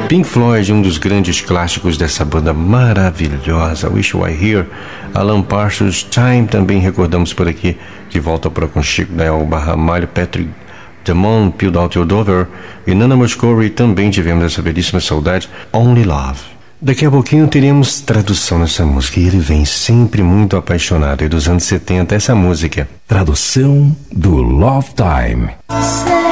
Pink Floyd, um dos grandes clássicos dessa banda maravilhosa, Wish You Were Here. Alan Parsons, Time, também recordamos por aqui, de volta para Conchico, Nael Ramalho, Patrick Damon, Peeled Out Your Dover e Nana Mouskouri. Também tivemos essa belíssima saudade, Only Love. Daqui a pouquinho teremos tradução nessa música, e ele vem sempre muito apaixonado. E dos anos 70, essa música. Tradução do Love Time.